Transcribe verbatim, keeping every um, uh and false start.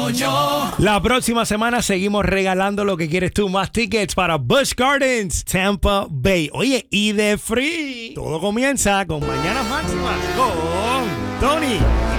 yo, yo. La próxima semana seguimos regalando lo que quieres tú, más tickets para Busch Gardens, Tampa Bay. Oye, y de free. Todo comienza con Mañanas Máximas con Tony